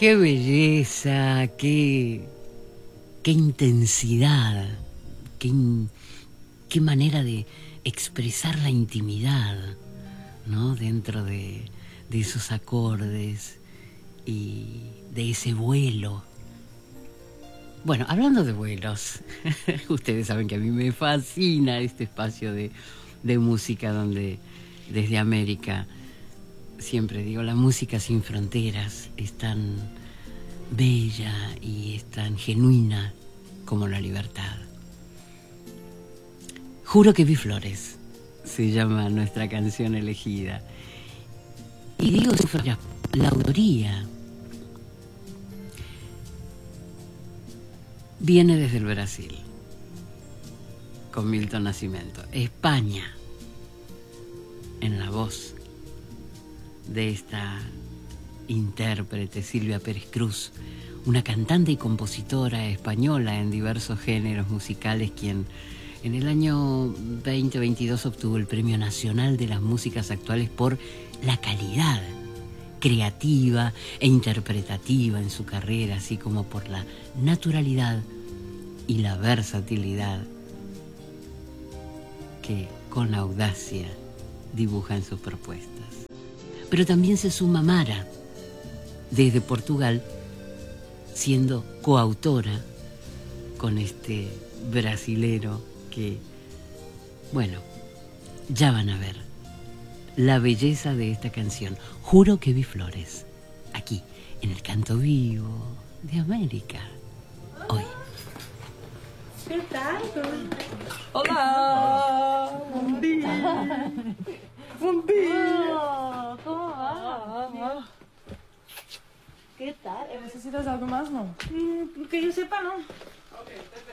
Qué belleza, qué intensidad, qué manera de expresar la intimidad, ¿no? Dentro de esos acordes y de ese vuelo. Bueno, hablando de vuelos, ustedes saben que a mí me fascina este espacio de música donde desde América siempre digo, la música sin fronteras es tan bella y es tan genuina como la libertad. Juro que vi flores, se llama nuestra canción elegida. Y digo, la autoría viene desde el Brasil, con Milton Nascimento. España, en la voz de esta intérprete Silvia Pérez Cruz, una cantante y compositora española en diversos géneros musicales, quien en el año 2022 obtuvo el Premio Nacional de las Músicas Actuales por la calidad creativa e interpretativa en su carrera, así como por la naturalidad y la versatilidad que con audacia dibuja en sus propuestas. Pero también se suma Mara, desde Portugal, siendo coautora con este brasilero que, bueno, ya van a ver la belleza de esta canción. Juro que vi flores, aquí, en el Canto Vivo de América, hoy. ¿Qué tal? Hola, buen día. Buen día. ¿Cómo va? ¿Qué tal? ¿Necesitas algo más, no? Que yo sepa, no. Ok, perfecto.